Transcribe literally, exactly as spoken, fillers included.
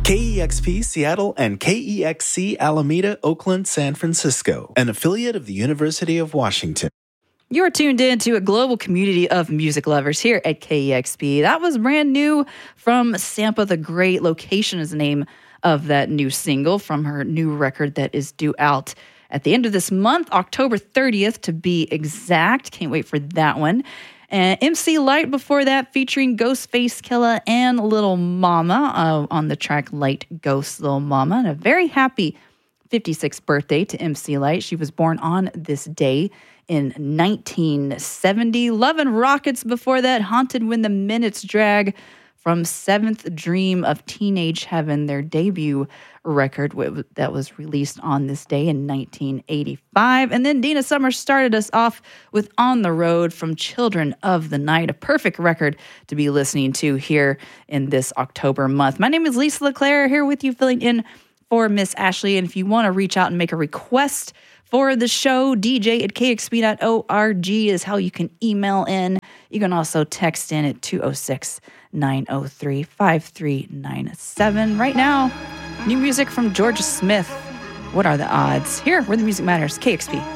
K E X P Seattle and K E X C Alameda, Oakland, San Francisco, an affiliate of the University of Washington. You're tuned in to a global community of music lovers here at K E X P. That was brand new from Sampa the Great. Location is the name of that new single from her new record that is due out at the end of this month, October thirtieth to be exact. Can't wait for that one. And M C Lyte before that, featuring Ghostface Killah and Little Mama uh, on the track Light Ghost Little Mama. And a very happy fifty-sixth birthday to M C Lyte. She was born on this day in nineteen seventy. Love and Rockets before that, Haunted When the Minutes Drag from Seventh Dream of Teenage Heaven, their debut record that was released on this day in nineteen eighty-five. And then Dina Summer started us off with On the Road from Children of the Night, a perfect record to be listening to here in this October month. My name is Lisa LeClaire, here with you filling in for Miss Ashley. And if you want to reach out and make a request for the show, D J at K X P dot org is how you can email in. You can also text in at two oh six, nine oh three, five three nine seven. Right now, new music from Georgia Smith. What are the odds? Here, where the music matters, K X P.